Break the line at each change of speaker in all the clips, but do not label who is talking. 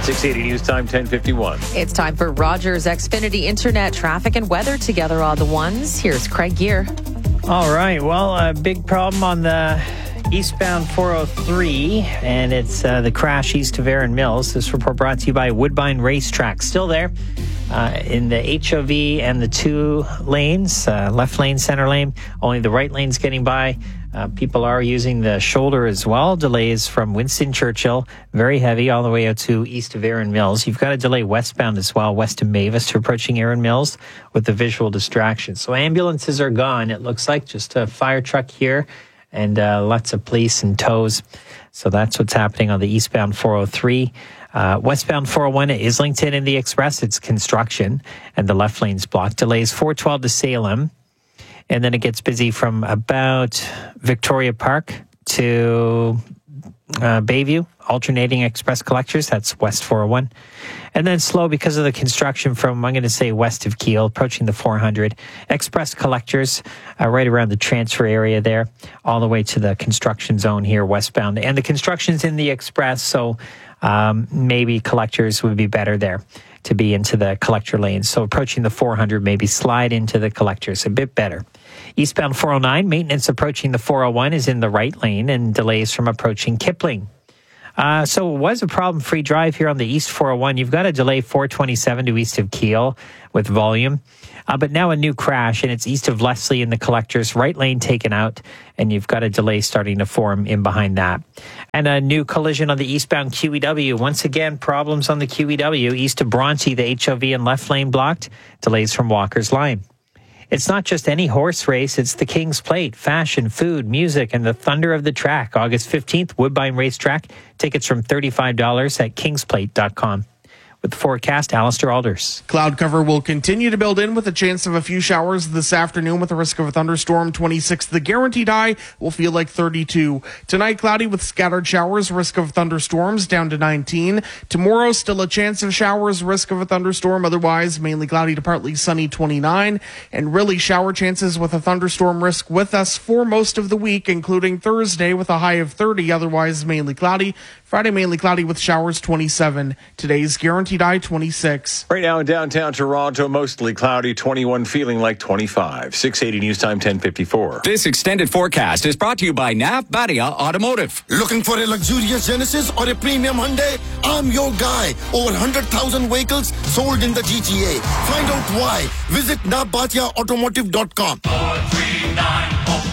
680 News Time, 10:51.
It's time for Rogers Xfinity Internet traffic and weather together on the ones. Here's Craig Gear.
All right. Well, a big problem on the eastbound 403, and it's the crash east of Erin Mills. This report brought to you by Woodbine Racetrack. Still there in the HOV and the two lanes, left lane, center lane. Only the right lane's getting by. People are using the shoulder as well. Delays from Winston Churchill, very heavy, all the way out to east of Erin Mills. You've got a delay westbound as well, west of Mavis to approaching Erin Mills with the visual distraction. So ambulances are gone, it looks like. Just a fire truck here and lots of police and tows. So that's what's happening on the eastbound 403. Westbound 401 at Islington in the Express, it's construction, and the left lane's blocked. Delays 412 to Salem. And then it gets busy from about Victoria Park to Bayview, alternating express collectors. That's West 401. And then slow because of the construction from, I'm going to say, west of Kiel, approaching the 400. Express collectors right around the transfer area there, all the way to the construction zone here westbound. And the construction's in the express, so maybe collectors would be better there to be into the collector lanes. So approaching the 400, maybe slide into the collectors a bit better. Eastbound 409, maintenance approaching the 401 is in the right lane and delays from approaching Kipling. So it was a problem-free drive here on the East 401. You've got a delay 427 to east of Kiel with volume. But now a new crash, and it's east of Leslie in the collectors. Right lane taken out, and you've got a delay starting to form in behind that. And a new collision on the eastbound QEW. Once again, problems on the QEW. East of Bronte, the HOV and left lane blocked. Delays from Walker's Line. It's not just any horse race, it's the King's Plate. Fashion, food, music, and the thunder of the track. August 15th, Woodbine Racetrack. Tickets from $35 at kingsplate.com. With the forecast, Alistair Alders.
Cloud cover will continue to build in with a chance of a few showers this afternoon with a risk of a thunderstorm. 26. The guaranteed high will feel like 32. Tonight, cloudy with scattered showers, risk of thunderstorms down to 19. Tomorrow, still a chance of showers, risk of a thunderstorm. Otherwise, mainly cloudy to partly sunny, 29. And really shower chances with a thunderstorm risk with us for most of the week, including Thursday with a high of 30. Otherwise, mainly cloudy. Friday, mainly cloudy with showers, 27. Today's guaranteed high, 26.
Right now in downtown Toronto, mostly cloudy, 21, feeling like 25. 680 News Time, 10:54.
This extended forecast is brought to you by Nav Badia Automotive.
Looking for a luxurious Genesis or a premium Hyundai? I'm your guy. Over 100,000 vehicles sold in the GTA. Find out why. Visit navbatiaautomotive.com.
439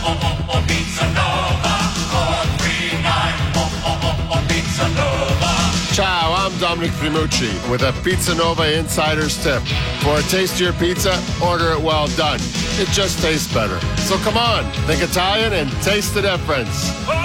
Pizza Nova. 439 Pizza Nova.
Ciao, I'm Dominic Primucci with a Pizza Nova Insider's Tip. For a tastier pizza, order it well done. It just tastes better. So come on, think Italian and taste the difference.